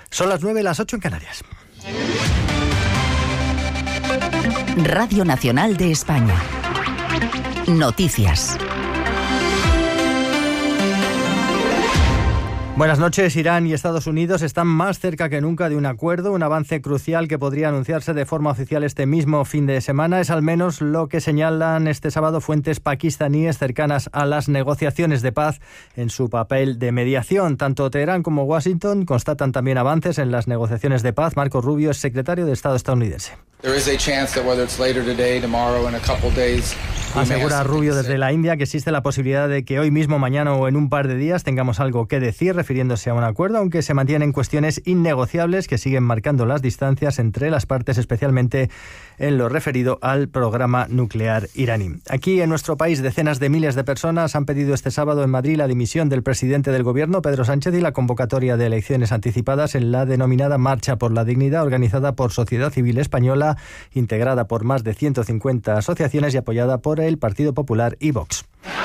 Son las 9, las 8 en Canarias. Radio Nacional de España. Noticias. Buenas noches. Irán y Estados Unidos están más cerca que nunca de un acuerdo, un avance crucial que podría anunciarse de forma oficial este mismo fin de semana. Es al menos lo que señalan este sábado fuentes pakistaníes cercanas a las negociaciones de paz en su papel de mediación. Tanto Teherán como Washington constatan también avances en las negociaciones de paz. Marco Rubio es secretario de Estado estadounidense. Asegura Rubio desde la India que existe la posibilidad de que hoy mismo, mañana o en un par de días tengamos algo que decir refiriéndose a un acuerdo, aunque se mantienen cuestiones innegociables que siguen marcando las distancias entre las partes, especialmente en lo referido al programa nuclear iraní. Aquí en nuestro país, decenas de miles de personas han pedido este sábado en Madrid la dimisión del presidente del Gobierno, Pedro Sánchez, y la convocatoria de elecciones anticipadas en la denominada Marcha por la Dignidad, organizada por Sociedad Civil Española, integrada por más de 150 asociaciones y apoyada por el Partido Popular y Vox.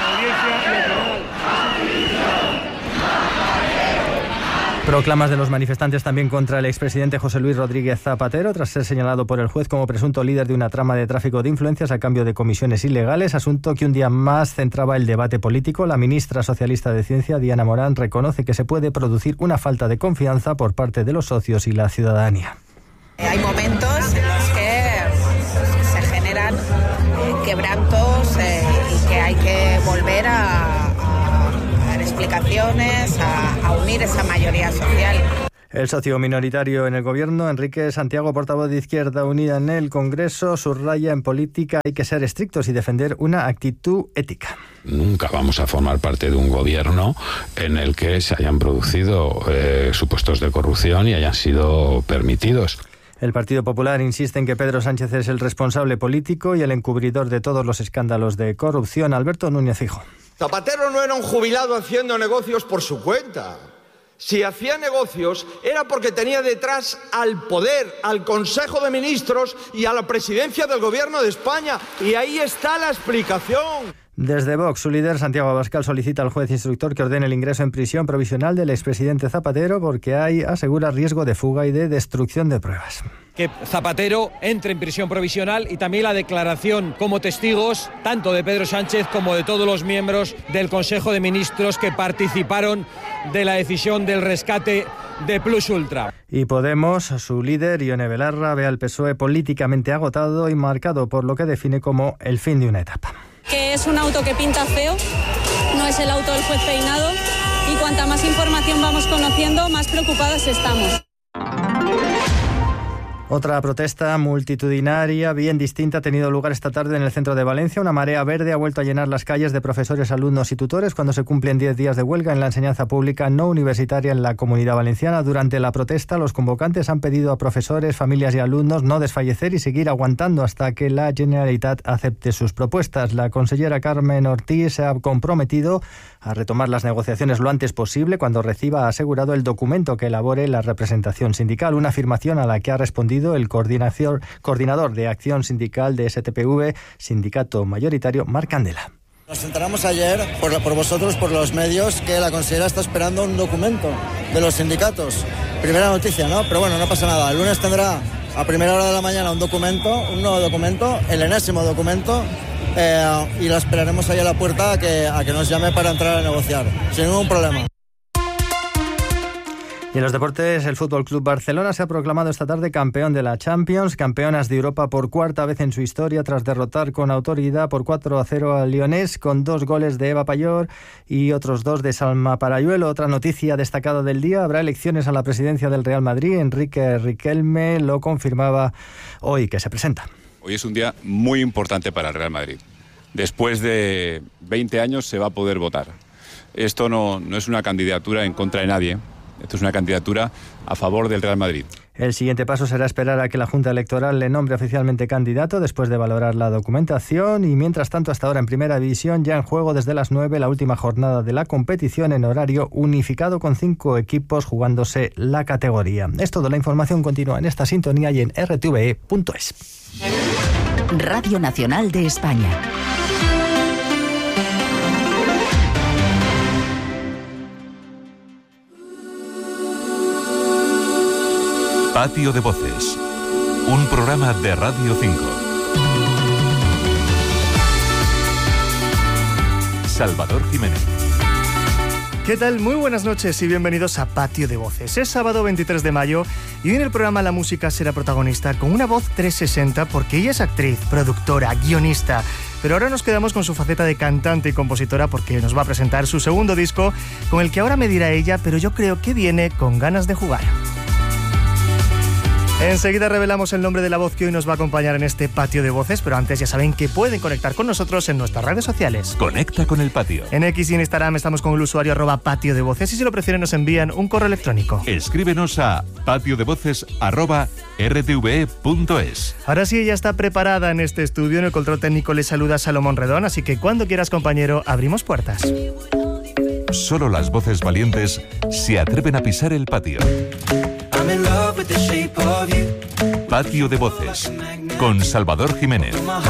Proclamas de los manifestantes también contra el expresidente José Luis Rodríguez Zapatero, tras ser señalado por el juez como presunto líder de una trama de tráfico de influencias a cambio de comisiones ilegales, asunto que un día más centraba el debate político. La ministra socialista de Ciencia, Diana Morán, reconoce que se puede producir una falta de confianza por parte de los socios y la ciudadanía. Hay momentos en los que se generan quebrantos y que hay que volver a dar explicaciones, a unir esa mayoría social. El socio minoritario en el Gobierno, Enrique Santiago, portavoz de Izquierda Unida en el Congreso, subraya: en política hay que ser estrictos y defender una actitud ética. Nunca vamos a formar parte de un gobierno en el que se hayan producido supuestos de corrupción y hayan sido permitidos. El Partido Popular insiste en que Pedro Sánchez es el responsable político y el encubridor de todos los escándalos de corrupción. Alberto Núñez Feijóo. Zapatero no era un jubilado haciendo negocios por su cuenta. Si hacía negocios era porque tenía detrás al poder, al Consejo de Ministros y a la presidencia del Gobierno de España. Y ahí está la explicación. Desde Vox, su líder, Santiago Abascal, solicita al juez instructor que ordene el ingreso en prisión provisional del expresidente Zapatero porque hay, asegura, riesgo de fuga y de destrucción de pruebas. Que Zapatero entre en prisión provisional y también la declaración como testigos tanto de Pedro Sánchez como de todos los miembros del Consejo de Ministros que participaron de la decisión del rescate de Plus Ultra. Y Podemos, su líder, Ione Belarra, ve al PSOE políticamente agotado y marcado por lo que define como el fin de una etapa. Que es un auto que pinta feo, no es el auto del juez Peinado, y cuanta más información vamos conociendo, más preocupadas estamos. Otra protesta multitudinaria, bien distinta, ha tenido lugar esta tarde en el centro de Valencia. Una marea verde ha vuelto a llenar las calles de profesores, alumnos y tutores cuando se cumplen 10 días de huelga en la enseñanza pública no universitaria en la Comunidad Valenciana. Durante la protesta, los convocantes han pedido a profesores, familias y alumnos no desfallecer y seguir aguantando hasta que la Generalitat acepte sus propuestas. La consellera Carmen Ortiz se ha comprometido a retomar las negociaciones lo antes posible cuando reciba, ha asegurado, el documento que elabore la representación sindical. Una afirmación a la que ha respondido el coordinador de acción sindical de STPV, sindicato mayoritario, Marc Candela. Nos enteramos ayer, por vosotros, por los medios, que la consejera está esperando un documento de los sindicatos. Primera noticia, ¿no? Pero bueno, no pasa nada. El lunes tendrá a primera hora de la mañana un nuevo documento, el enésimo documento, y la esperaremos ahí a la puerta a que nos llame para entrar a negociar, sin ningún problema. Y en los deportes, el Fútbol Club Barcelona se ha proclamado esta tarde campeón de la Champions, campeonas de Europa por cuarta vez en su historia tras derrotar con autoridad por 4-0 al Lyonés con 2 goles de Eva Payor y otros 2 de Salma Parayuelo. Otra noticia destacada del día: habrá elecciones a la presidencia del Real Madrid. Enrique Riquelme lo confirmaba hoy que se presenta. Hoy es un día muy importante para el Real Madrid. Después de 20 años se va a poder votar. Esto no es una candidatura en contra de nadie. Esto es una candidatura a favor del Real Madrid. El siguiente paso será esperar a que la Junta Electoral le nombre oficialmente candidato después de valorar la documentación y, mientras tanto, hasta ahora en Primera División, ya en juego desde las 9 la última jornada de la competición en horario unificado con 5 equipos jugándose la categoría. Es todo. La información continúa en esta sintonía y en rtve.es. Radio Nacional de España. Patio de Voces, un programa de Radio 5. Salvador Jiménez. ¿Qué tal? Muy buenas noches y bienvenidos a Patio de Voces. Es sábado 23 de mayo y hoy en el programa la música será protagonista con una voz 360 porque ella es actriz, productora, guionista. Pero ahora nos quedamos con su faceta de cantante y compositora porque nos va a presentar su segundo disco con el que ahora me dirá ella, pero yo creo que viene con ganas de jugar. Enseguida revelamos el nombre de la voz que hoy nos va a acompañar en este Patio de Voces, pero antes ya saben que pueden conectar con nosotros en nuestras redes sociales. Conecta con el patio. En X y en Instagram estamos con el usuario @patio de voces y si lo prefieren nos envían un correo electrónico. Escríbenos a patiodevoces@rtve.es. Ahora sí, ella está preparada en este estudio. En el control técnico le saluda Salomón Redón, así que cuando quieras, compañero, abrimos puertas. Solo las voces valientes se atreven a pisar el patio. Patio de Voces, con Salvador Jiménez.